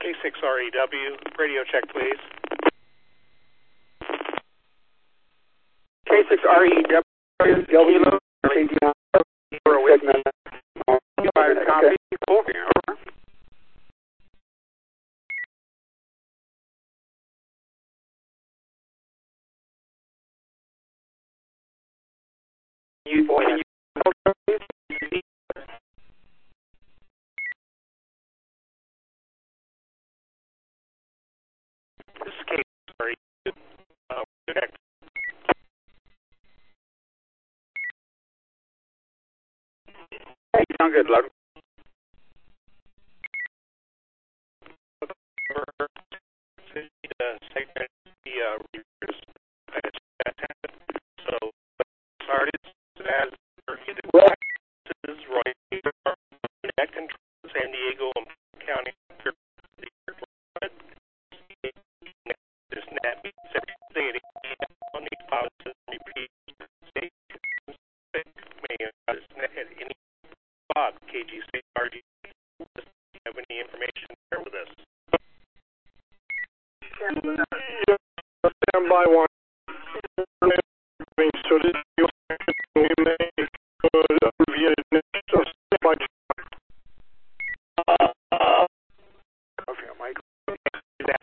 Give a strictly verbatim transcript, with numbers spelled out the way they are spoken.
K six R E W, radio check, please. K six R E W, W, copy, over. You, can you, This is K six R E W, uh, check. Hey, you sound good, loud. The segment, the uh, readers, so started as this is Roy Net Control, San Diego County. This net sixty on these policies repeat state may at any spot K G C R G have any information to share with us. Stand by one. So did you